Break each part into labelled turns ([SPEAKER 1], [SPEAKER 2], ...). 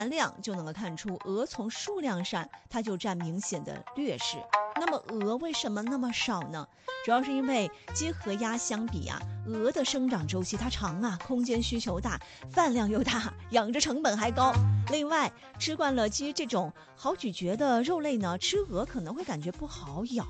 [SPEAKER 1] 量就能够看出，鹅从数量上它就占明显的劣势。那么鹅为什么那么少呢？主要是因为鸡和鸭相比啊，鹅的生长周期它长啊，空间需求大，饭量又大，养殖成本还高。另外，吃惯了鸡这种好咀嚼的肉类呢，吃鹅可能会感觉不好咬。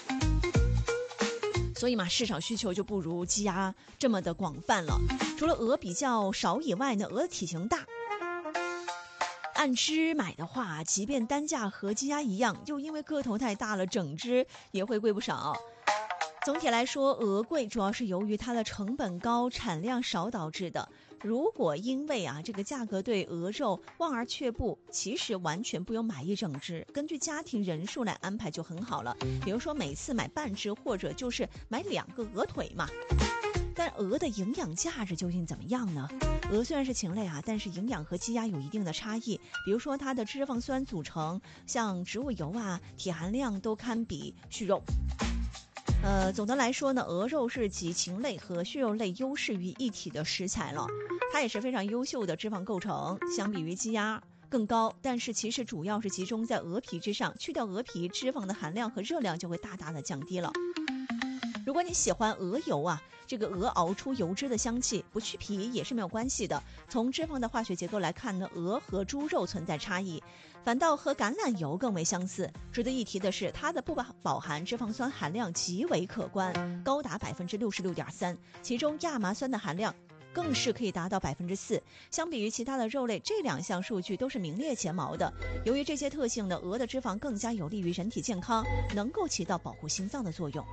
[SPEAKER 1] 所以嘛，市场需求就不如鸡鸭这么的广泛了。除了鹅比较少以外呢，鹅的体型大。按只买的话，即便单价和鸡鸭一样，就因为个头太大了，整只也会贵不少。总体来说，鹅贵主要是由于它的成本高、产量少导致的。如果因为这个价格对鹅肉望而却步，其实完全不用买一整只，根据家庭人数来安排就很好了。比如说每次买半只，或者就是买2个鹅腿嘛。但鹅的营养价值究竟怎么样呢？鹅虽然是禽类但是营养和鸡鸭有一定的差异。比如说它的脂肪酸组成，像植物油铁含量都堪比畜肉。总的来说呢，鹅肉是集禽类和畜肉类优势于一体的食材了，它也是非常优秀的脂肪构成，相比于鸡鸭更高，但是其实主要是集中在鹅皮之上，去掉鹅皮，脂肪的含量和热量就会大大的降低了。如果你喜欢鹅油这个鹅熬出油脂的香气，不去皮也是没有关系的。从脂肪的化学结构来看呢，鹅和猪肉存在差异，反倒和橄榄油更为相似。值得一提的是，它的不饱含脂肪酸含量极为可观，高达 66.3%， 其中亚麻酸的含量更是可以达到 4%。 相比于其他的肉类，这2项数据都是名列前茅的。由于这些特性呢，鹅的脂肪更加有利于人体健康，能够起到保护心脏的作用。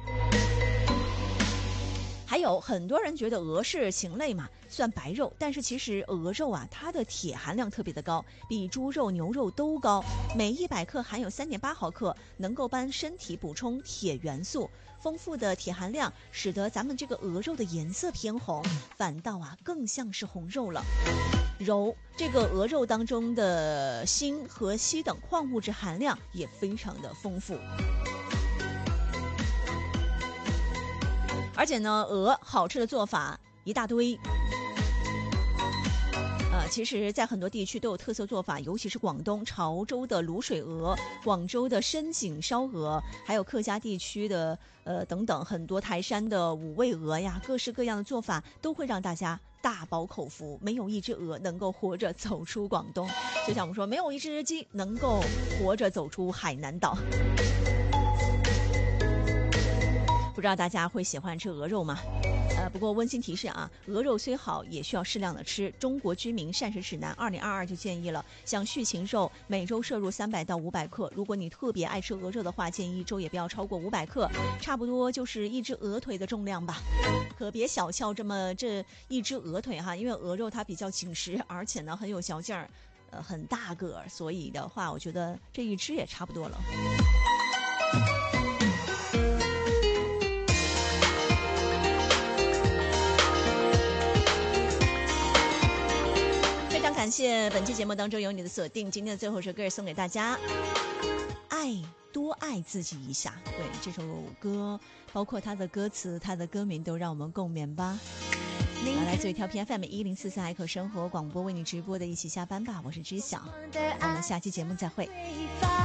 [SPEAKER 1] 还有很多人觉得鹅是禽类嘛，算白肉，但是其实鹅肉它的铁含量特别的高，比猪肉、牛肉都高，每100克含有 3.8 毫克，能够帮身体补充铁元素。丰富的铁含量使得咱们这个鹅肉的颜色偏红，反倒更像是红肉了。这个鹅肉当中的锌和硒等矿物质含量也非常的丰富。而且呢，鹅好吃的做法一大堆。其实在很多地区都有特色做法，尤其是广东潮州的卤水鹅，广州的深井烧鹅，还有客家地区的等等很多台山的五味鹅各式各样的做法都会让大家大饱口福。没有一只鹅能够活着走出广东，就像我们说，没有一只鸡能够活着走出海南岛。不知道大家会喜欢吃鹅肉吗？不过温馨提示鹅肉虽好，也需要适量的吃。中国居民膳食指南2022就建议了，像畜禽肉每周摄入300到500克。如果你特别爱吃鹅肉的话，建议一周也不要超过500克，差不多就是一只鹅腿的重量吧。可别小瞧这一只鹅腿因为鹅肉它比较紧实，而且呢很有嚼劲儿，很大个，所以的话我觉得这一只也差不多了。感谢本期节目当中有你的锁定，今天的最后一首歌送给大家，多爱自己一下。对，这首歌包括它的歌词、它的歌名都让我们共勉吧。来自于调频 FM1043海口生活广播为你直播的一起下班吧，我是知晓，我们下期节目再会。